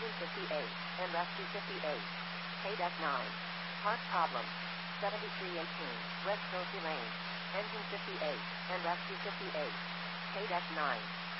Engine 58, and Rescue 58. KDEC 9. Part problem. 7318, West Trophy Lane. Engine 58, and Rescue 58. KDEC 9.